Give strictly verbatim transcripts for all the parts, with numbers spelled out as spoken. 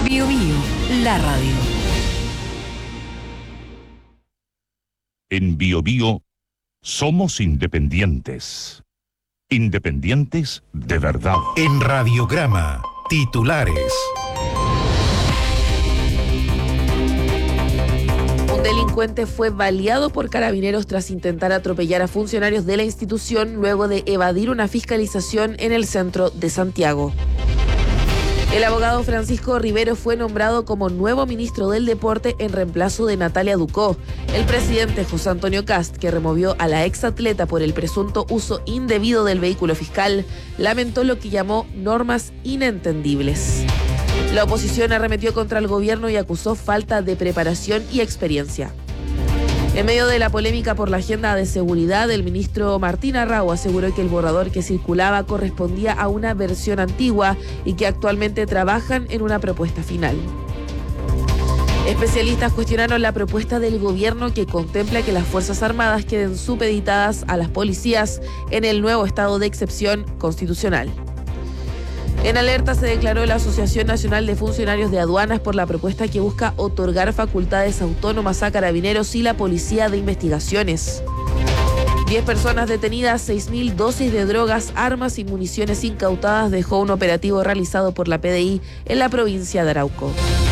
Bio Bio, la radio. En Bio Bio somos independientes. Independientes de verdad. En Radiograma, titulares. Un delincuente fue baleado por carabineros tras intentar atropellar a funcionarios de la institución luego de evadir una fiscalización en el centro de Santiago. El abogado Francisco Rivero fue nombrado como nuevo ministro del Deporte en reemplazo de Natalia Ducó. El presidente José Antonio Kast, que removió a la exatleta por el presunto uso indebido del vehículo fiscal, lamentó lo que llamó normas inentendibles. La oposición arremetió contra el gobierno y acusó falta de preparación y experiencia. En medio de la polémica por la agenda de seguridad, el ministro Martín Arrau aseguró que el borrador que circulaba correspondía a una versión antigua y que actualmente trabajan en una propuesta final. Especialistas cuestionaron la propuesta del gobierno que contempla que las Fuerzas Armadas queden supeditadas a las policías en el nuevo estado de excepción constitucional. En alerta se declaró la Asociación Nacional de Funcionarios de Aduanas por la propuesta que busca otorgar facultades autónomas a carabineros y la Policía de Investigaciones. Diez personas detenidas, seis mil dosis de drogas, armas y municiones incautadas dejó un operativo realizado por la P D I en la provincia de Arauco.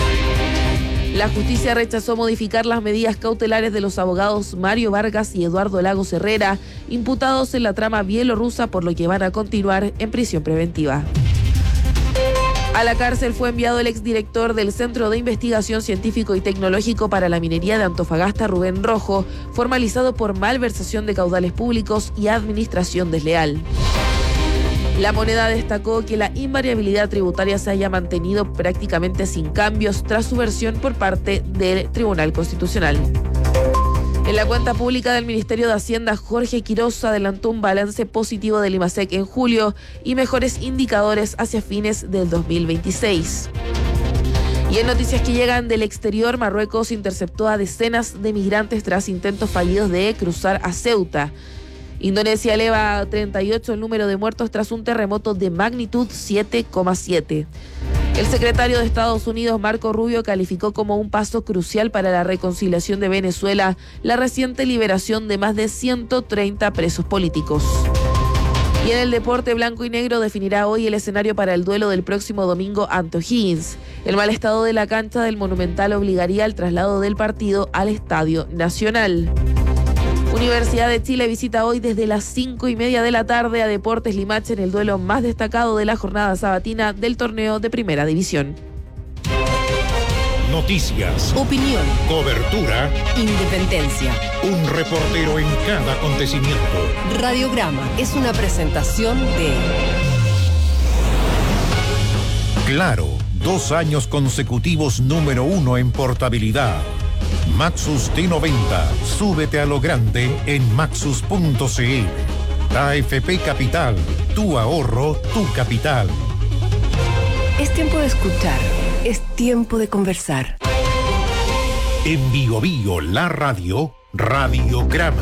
La justicia rechazó modificar las medidas cautelares de los abogados Mario Vargas y Eduardo Lagos Herrera, imputados en la trama bielorrusa, por lo que van a continuar en prisión preventiva. A la cárcel fue enviado el exdirector del Centro de Investigación Científico y Tecnológico para la Minería de Antofagasta, Rubén Rojo, formalizado por malversación de caudales públicos y administración desleal. La Moneda destacó que la invariabilidad tributaria se haya mantenido prácticamente sin cambios tras su versión por parte del Tribunal Constitucional. En la cuenta pública del Ministerio de Hacienda, Jorge Quiroz adelantó un balance positivo del IMASEC en julio y mejores indicadores hacia fines del dos mil veintiséis. Y en noticias que llegan del exterior, Marruecos interceptó a decenas de migrantes tras intentos fallidos de cruzar a Ceuta. Indonesia eleva a treinta y ocho el número de muertos tras un terremoto de magnitud siete coma siete. El secretario de Estados Unidos, Marco Rubio, calificó como un paso crucial para la reconciliación de Venezuela la reciente liberación de más de ciento treinta presos políticos. Y en el deporte, blanco y negro definirá hoy el escenario para el duelo del próximo domingo ante O'Higgins. El mal estado de la cancha del Monumental obligaría al traslado del partido al Estadio Nacional. Universidad de Chile visita hoy desde las cinco y media de la tarde a Deportes Limache en el duelo más destacado de la jornada sabatina del torneo de Primera División. Noticias, Opinión, cobertura, independencia. un reportero en cada acontecimiento. Radiograma es una presentación de Claro, dos años consecutivos número uno en portabilidad. Maxus T noventa, súbete a lo grande en maxus punto c l. A F P Capital, tu ahorro, tu capital. Es tiempo de escuchar, es tiempo de conversar. En Bio Bio, la radio, Radiograma.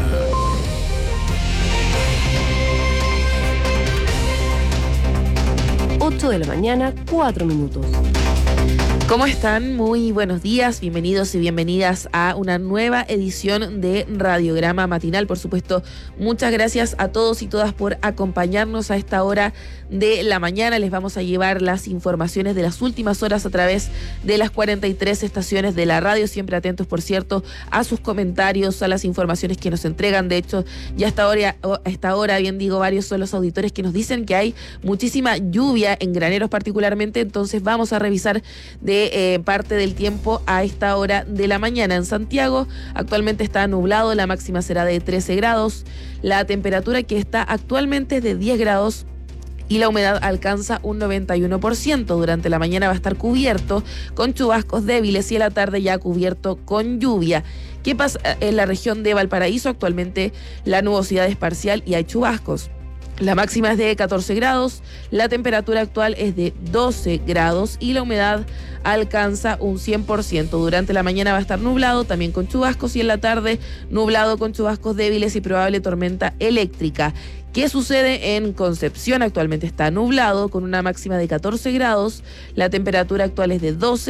ocho de la mañana, cuatro minutos. ¿Cómo están? Muy buenos días, bienvenidos y bienvenidas a una nueva edición de Radiograma Matinal. Por supuesto, muchas gracias a todos y todas por acompañarnos a esta hora de la mañana. Les vamos a llevar las informaciones de las últimas horas a través de las cuarenta y tres estaciones de la radio. Siempre atentos, por cierto, a sus comentarios, a las informaciones que nos entregan. De hecho, ya hasta ahora, hasta ahora, bien digo, varios son los auditores que nos dicen que hay muchísima lluvia en Graneros particularmente. Entonces vamos a revisar de Eh, parte del tiempo a esta hora de la mañana. En Santiago actualmente está nublado, la máxima será de trece grados, la temperatura que está actualmente es de diez grados y la humedad alcanza un noventa y uno por ciento. Durante la mañana va a estar cubierto con chubascos débiles y en la tarde ya cubierto con lluvia. ¿Qué pasa en la región de Valparaíso? Actualmente la nubosidad es parcial y hay chubascos. La máxima es de catorce grados, la temperatura actual es de doce grados y la humedad alcanza un cien por ciento. Durante la mañana va a estar nublado, también con chubascos, y en la tarde nublado con chubascos débiles y probable tormenta eléctrica. ¿Qué sucede en Concepción? Actualmente está nublado con una máxima de catorce grados, la temperatura actual es de doce